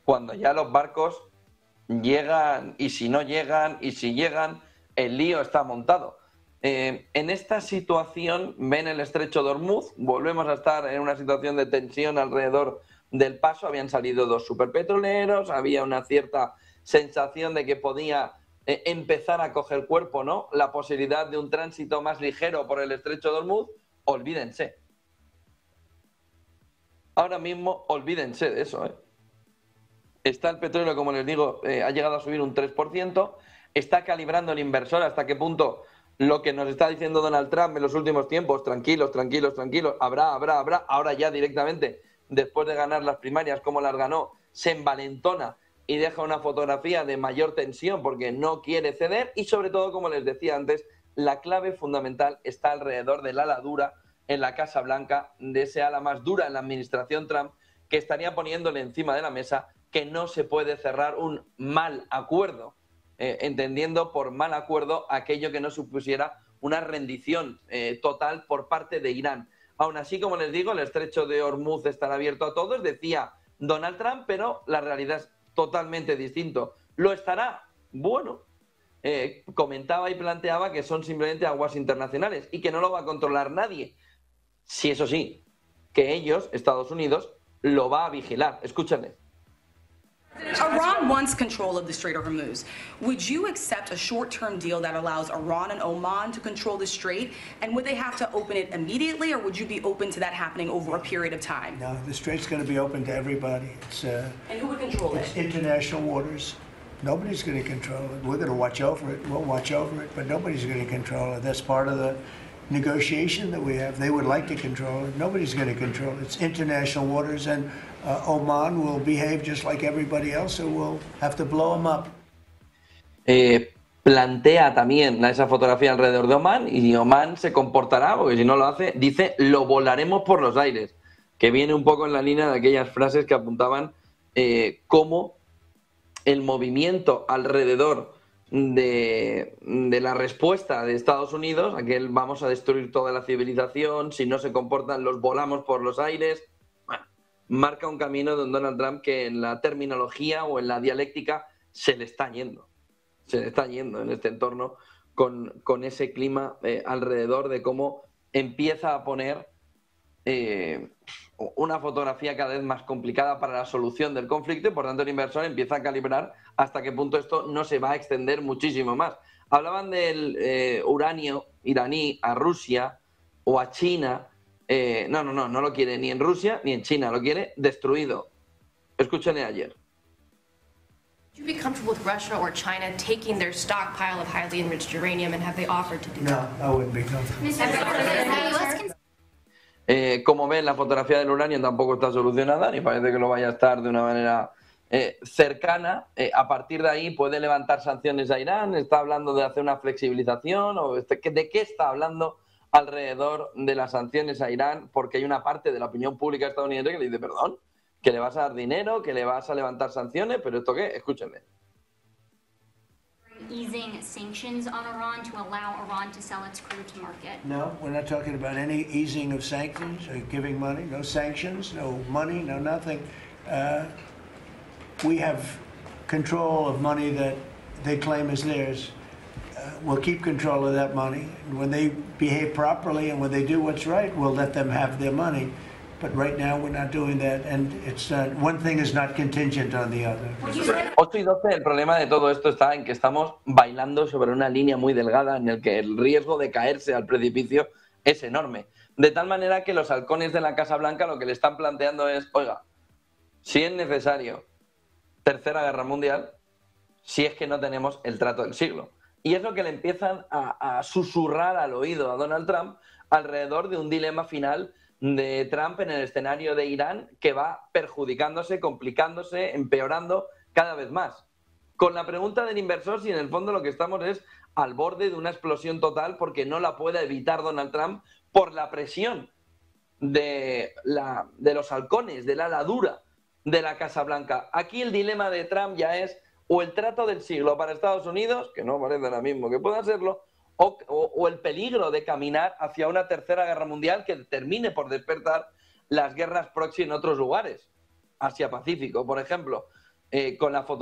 cuando ya los barcos llegan, y si no llegan, y si llegan, el lío está montado. En esta situación, ven el estrecho de Hormuz, volvemos a estar en una situación de tensión alrededor del paso, habían salido dos superpetroleros, había una cierta sensación de que podía empezar a coger cuerpo, ¿no? La posibilidad de un tránsito más ligero por el estrecho de Hormuz, olvídense. Ahora mismo, olvídense de eso, ¿eh? Está el petróleo, como les digo, ha llegado a subir un 3%. Está calibrando el inversor hasta qué punto lo que nos está diciendo Donald Trump en los últimos tiempos, tranquilos, tranquilos, tranquilos, habrá. Ahora ya directamente, después de ganar las primarias, como las ganó, se envalentona y deja una fotografía de mayor tensión porque no quiere ceder. Y sobre todo, como les decía antes, la clave fundamental está alrededor del ala dura en la Casa Blanca, de ese ala más dura en la administración Trump, que estaría poniéndole encima de la mesa que no se puede cerrar un mal acuerdo, entendiendo por mal acuerdo aquello que no supusiera una rendición total por parte de Irán. Aún así, como les digo, el estrecho de Hormuz estará abierto a todos, decía Donald Trump, pero la realidad es totalmente distinto. ¿Lo estará? Bueno, comentaba y planteaba que son simplemente aguas internacionales y que no lo va a controlar nadie. Sí, eso sí, que ellos, Estados Unidos, lo va a vigilar. Escúchenle. Iran wants control of the Strait of Hormuz. Would you accept a short-term deal that allows Iran and Oman to control the strait? And would they have to open it immediately, or would you be open to that happening over a period of time? No, the strait's going to be open to everybody. And who would control it? It's international waters. Nobody's going to control it. We're going to watch over it. We'll watch over it, but nobody's going to control it. That's part of the negotiation that we have. They would like to control it. Nobody's going to control it. It's international waters, and Oman will behave just like everybody else, so we'll have to blow them up. Plantea también esa fotografía alrededor de Oman, y Oman se comportará, porque si no lo hace, dice, lo volaremos por los aires, que viene un poco en la línea de aquellas frases que apuntaban cómo el movimiento alrededor de la respuesta de Estados Unidos, aquel vamos a destruir toda la civilización, si no se comportan los volamos por los aires, bueno, marca un camino de Donald Trump que en la terminología o en la dialéctica se le está yendo en este entorno con ese clima alrededor de cómo empieza a poner una fotografía cada vez más complicada para la solución del conflicto, y por tanto el inversor empieza a calibrar hasta qué punto esto no se va a extender muchísimo más. Hablaban del uranio iraní a Rusia o a China. No lo quiere ni en Rusia ni en China, lo quiere destruido. Escúchenle ayer. Would you be comfortable with Russia or China taking their stockpile of highly enriched uranium, and have they offered to do that? No, I wouldn't be comfortable. Como ven, la fotografía del uranio tampoco está solucionada, ni parece que lo vaya a estar de una manera cercana. A partir de ahí puede levantar sanciones a Irán, está hablando de hacer una flexibilización, o ¿de qué está hablando alrededor de las sanciones a Irán? Porque hay una parte de la opinión pública estadounidense que le dice, perdón, que le vas a dar dinero, que le vas a levantar sanciones, pero ¿esto qué? Escúchenme. Easing sanctions on Iran to allow Iran to sell its crude to market? No, we're not talking about any easing of sanctions or giving money. No sanctions, no money, no nothing. We have control of money that they claim is theirs. We'll keep control of that money. And when they behave properly and when they do what's right, we'll let them have their money. But right now we're not doing that, and it's one thing is not contingent on the other. 8 y 12, el problema de todo esto está en que estamos bailando sobre una línea muy delgada en el que el riesgo de caerse al precipicio es enorme. De tal manera que los halcones de la Casa Blanca lo que le están planteando es, oiga, si es necesario Tercera Guerra Mundial, si es que no tenemos el trato del siglo. Y es lo que le empiezan a susurrar al oído a Donald Trump alrededor de un dilema final de Trump en el escenario de Irán, que va perjudicándose, complicándose, empeorando cada vez más. Con la pregunta del inversor, si en el fondo lo que estamos es al borde de una explosión total porque no la puede evitar Donald Trump por la presión de los halcones, del ala dura de la Casa Blanca. Aquí el dilema de Trump ya es o el trato del siglo para Estados Unidos, que no parece ahora mismo que pueda serlo, o el peligro de caminar hacia una tercera guerra mundial que termine por despertar las guerras proxy en otros lugares, Asia-Pacífico, por ejemplo. con la foto